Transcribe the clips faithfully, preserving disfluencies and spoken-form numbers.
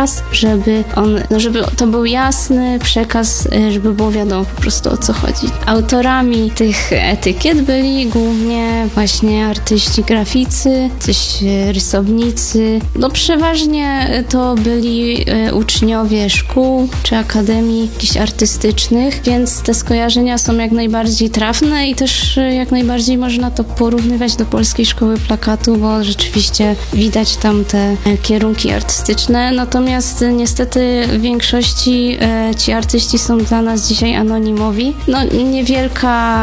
przekaz, żeby on, no żeby to był jasny przekaz, żeby było wiadomo po prostu, o co chodzi. Autorami tych etykiet byli głównie właśnie artyści graficy, coś rysownicy. No przeważnie to byli uczniowie szkół czy akademii jakichś artystycznych, więc te skojarzenia są jak najbardziej trafne i też jak najbardziej można to porównywać do Polskiej Szkoły Plakatu, bo rzeczywiście widać tam te kierunki artystyczne. Natomiast niestety w większości e, ci artyści są dla nas dzisiaj anonimowi. No niewielka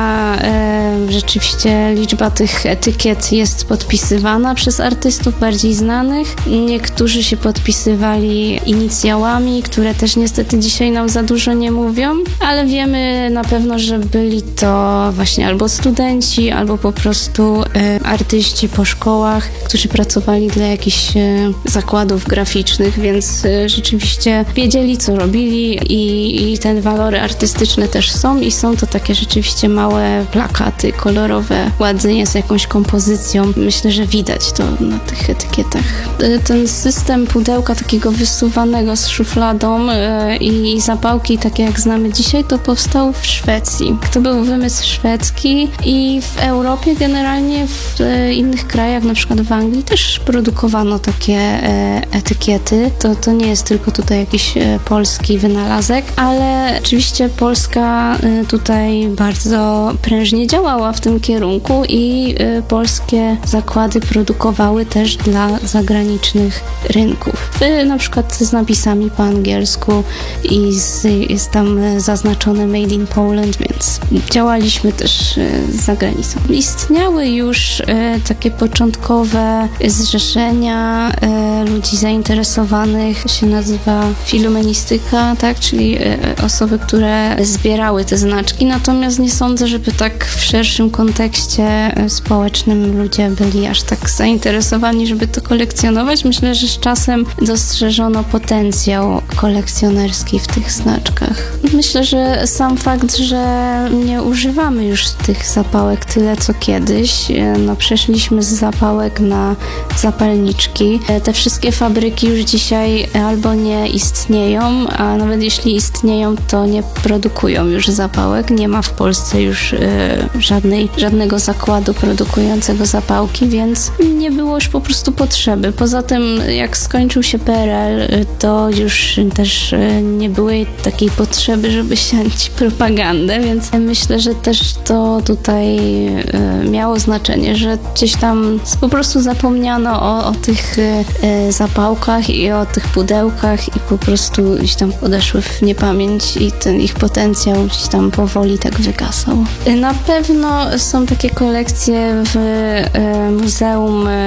e, rzeczywiście liczba tych etykiet jest podpisywana przez artystów bardziej znanych. Niektórzy się podpisywali inicjałami, które też niestety dzisiaj nam za dużo nie mówią, ale wiemy na pewno, że byli to właśnie albo studenci, albo po prostu e, artyści po szkołach, którzy pracowali dla jakichś e, zakładów graficznych, więc e, rzeczywiście wiedzieli, co robili i, i te walory artystyczne też są i są to takie rzeczywiście małe plakaty kolorowe, ładnie z jakąś kompozycją. Myślę, że widać to na tych etykietach. E, ten system pudełka takiego wysuwanego z szufladą e, i zapałki takie jak znamy dzisiaj, to powstał w Szwecji. To był wymysł szwedzki i w Europie generalnie, w e, innych krajach, na przykład w Anglii też produkowano takie e, etykiety. To, to nie jest tylko tutaj jakiś e, polski wynalazek, ale oczywiście Polska e, tutaj bardzo prężnie działała w tym kierunku i e, polskie zakłady produkowały też dla zagranicznych rynków. E, na przykład z napisami po angielsku i z, jest tam zaznaczone Made in Poland, więc działaliśmy też e, za granicą. Istniały już e, takie początkowe zrzeszenia e, ludzi zainteresowanych, się nazywa filumenistyka, tak, czyli e, osoby, które zbierały te znaczki, natomiast nie sądzę, żeby tak w szerszym kontekście e, społecznym ludzie byli aż tak zainteresowani, żeby to kolekcjonować. Myślę, że z czasem dostrzeżono potencjał kolekcjonerski w tych znaczkach. Myślę, że sam fakt, że nie używamy już tych zapałek tyle co kiedyś, no przeszliśmy z zapałek na zapalniczki. Te wszystkie fabryki już dzisiaj albo nie istnieją, a nawet jeśli istnieją, to nie produkują już zapałek. Nie ma w Polsce już y, żadnej, żadnego zakładu produkującego zapałki, więc nie było już po prostu potrzeby. Poza tym, jak skończył się P R L, to już też y, nie było takiej potrzeby, żeby siać propagandę, więc myślę, że też to tutaj y, miało znaczenie, że gdzieś tam po prostu zapomniano o, o tych y, zapałkach i o tych pudełkach i po prostu gdzieś tam odeszły w niepamięć i ten ich potencjał gdzieś tam powoli tak wygasał. Y, na pewno są takie kolekcje w y, Muzeum y,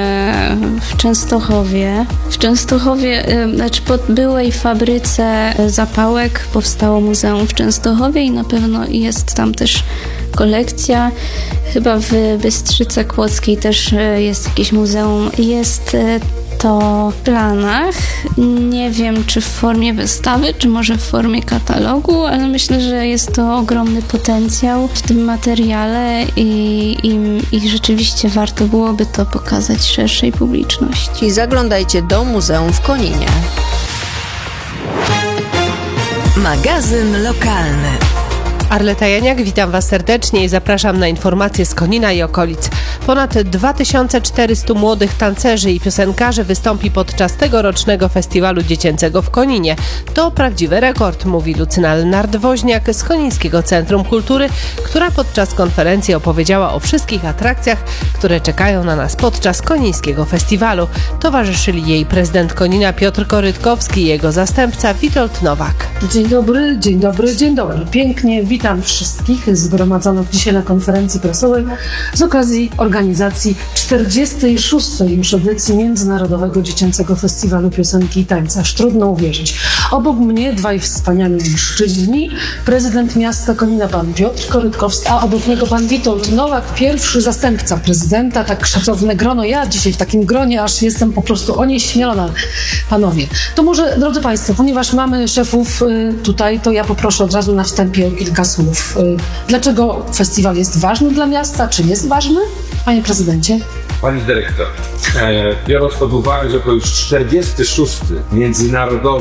w Częstochowie. W Częstochowie, y, znaczy po byłej fabryce zapałek powstało Muzeum w Częstochowie i na pewno jest tam też kolekcja. Chyba w Bystrzyce Kłodzkiej też jest jakieś muzeum. Jest to w planach. Nie wiem, czy w formie wystawy, czy może w formie katalogu, ale myślę, że jest to ogromny potencjał w tym materiale i, i, i rzeczywiście warto byłoby to pokazać szerszej publiczności. I zaglądajcie do muzeum w Koninie. Magazyn lokalny. Arleta Janiak, witam Was serdecznie i zapraszam na informacje z Konina i okolic. Ponad dwa tysiące czterysta młodych tancerzy i piosenkarzy wystąpi podczas tegorocznego festiwalu dziecięcego w Koninie. To prawdziwy rekord, mówi Lucyna Lenart-Woźniak z Konińskiego Centrum Kultury, która podczas konferencji opowiedziała o wszystkich atrakcjach, które czekają na nas podczas Konińskiego Festiwalu. Towarzyszyli jej prezydent Konina Piotr Korytkowski i jego zastępca Witold Nowak. Dzień dobry, dzień dobry, dzień dobry. Pięknie witam wszystkich zgromadzonych dzisiaj na konferencji prasowej z okazji organizacji czterdziestej szóstej już edycji Międzynarodowego Dziecięcego Festiwalu Piosenki i Tańca. Aż trudno uwierzyć. Obok mnie dwaj wspaniali mężczyźni, prezydent miasta Konina pan Piotr Korytkowski, a obok niego pan Witold Nowak, pierwszy zastępca prezydenta, tak szacowne grono. Ja dzisiaj w takim gronie aż jestem po prostu onieśmielona, panowie. To może, drodzy Państwo, ponieważ mamy szefów tutaj, to ja poproszę od razu na wstępie o kilka słów. Dlaczego festiwal jest ważny dla miasta? Czy jest ważny? Panie prezydencie. Pani dyrektor, e, biorąc pod uwagę, że to już czterdziesty szósty Międzynarodowy